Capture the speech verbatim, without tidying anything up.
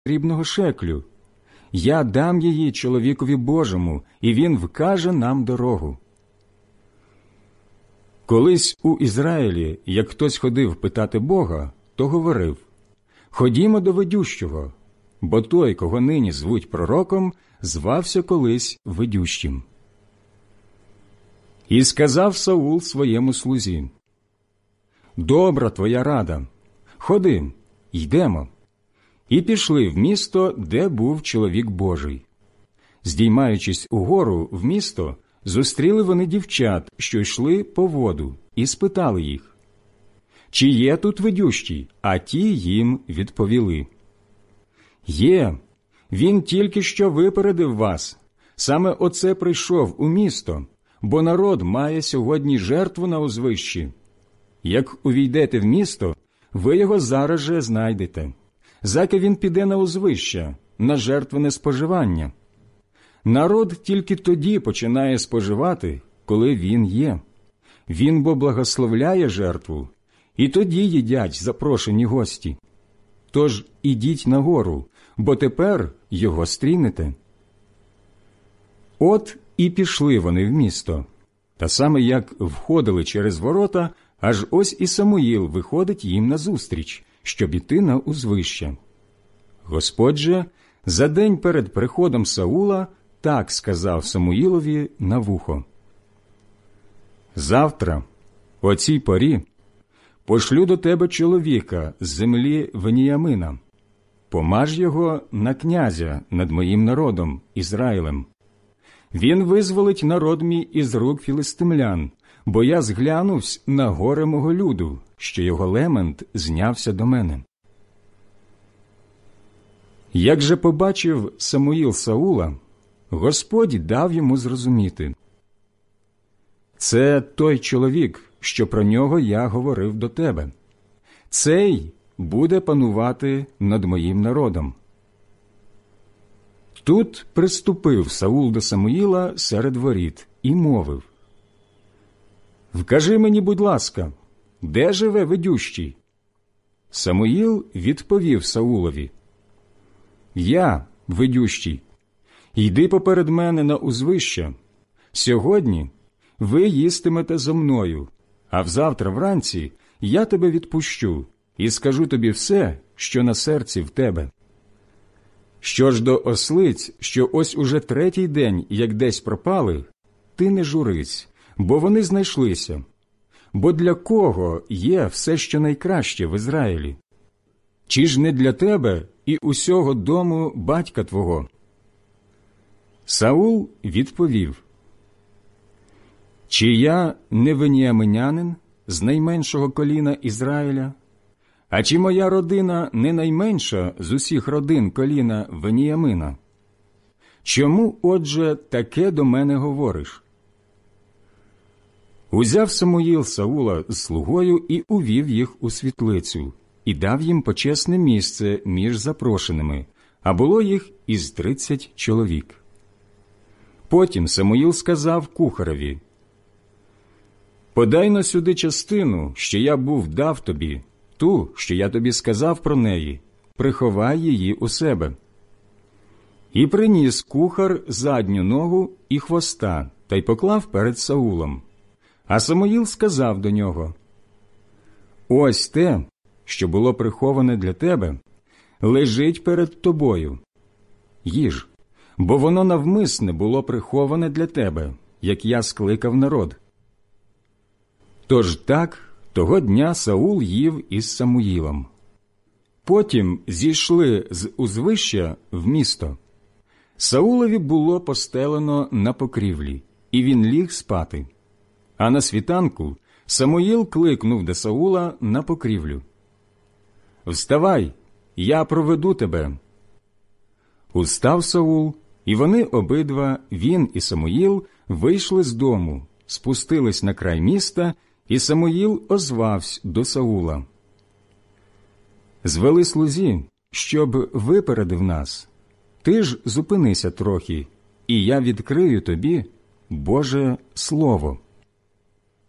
срібного шеклю. Я дам її чоловікові Божому, і він вкаже нам дорогу». Колись у Ізраїлі, як хтось ходив питати Бога, то говорив: «Ходімо до ведющого», бо той, кого нині звуть пророком, звався колись ведющим. І сказав Саул своєму слузі: «Добра твоя рада, ходи, йдемо». І пішли в місто, де був чоловік Божий. Здіймаючись угору в місто, зустріли вони дівчат, що йшли по воду, і спитали їх: «Чи є тут ведющий?» А ті їм відповіли: «Є, він тільки що випередив вас. Саме оце прийшов у місто, бо народ має сьогодні жертву на узвищі. Як увійдете в місто, ви його зараз же знайдете. Заки він піде на узвище, на жертвене споживання. Народ тільки тоді починає споживати, коли він є. Він бо благословляє жертву, і тоді їдять запрошені гості. Тож ідіть нагору, бо тепер його стрінете». От і пішли вони в місто. Та саме як входили через ворота, аж ось і Самуїл виходить їм назустріч, щоб іти на узвище. Господь же за день перед приходом Саула так сказав Самуїлові на вухо: «Завтра, о цій порі, пошлю до тебе чоловіка з землі Веніямина. Помаж його на князя над моїм народом, Ізраїлем. Він визволить народ мій із рук філистимлян, бо я зглянувсь на горе мого люду, що його лемент знявся до мене». Як же побачив Самуїл Саула, Господь дав йому зрозуміти: «Це той чоловік, що про нього я говорив до тебе. Цей буде панувати над моїм народом». Тут приступив Саул до Самуїла серед воріт і мовив: «Вкажи мені, будь ласка, де живе ведющий?» Самуїл відповів Саулові: «Я ведющий. Йди поперед мене на узвище. Сьогодні ви їстимете зо мною, а взавтра вранці я тебе відпущу і скажу тобі все, що на серці в тебе. Що ж до ослиць, що ось уже третій день, як десь пропали, ти не журись, бо вони знайшлися. Бо для кого є все, що найкраще в Ізраїлі? Чи ж не для тебе і усього дому батька твого?» Саул відповів: «Чи я не веніаминянин з найменшого коліна Ізраїля? А чи моя родина не найменша з усіх родин коліна Веніямина? Чому, отже, таке до мене говориш?» Узяв Самуїл Саула з слугою і увів їх у світлицю, і дав їм почесне місце між запрошеними, а було їх із тридцять чоловік. Потім Самуїл сказав кухареві: «Подай-но сюди частину, що я був дав тобі, ту, що я тобі сказав про неї, приховай її у себе». І приніс кухар задню ногу і хвоста, та й поклав перед Саулом. А Самуїл сказав до нього: «Ось те, що було приховане для тебе, лежить перед тобою. Їж, бо воно навмисне було приховане для тебе, як я скликав народ». Тож так того дня Саул їв із Самуїлом. Потім зійшли з узвища в місто. Саулові було постелено на покрівлі, і він ліг спати. А на світанку Самуїл кликнув до Саула на покрівлю: «Вставай, я проведу тебе». Устав Саул, і вони обидва, він і Самуїл, вийшли з дому, спустились на край міста, і Самуїл озвався до Саула: «Звели слузі, щоб випередив нас. Ти ж зупинися трохи, і я відкрию тобі Боже Слово».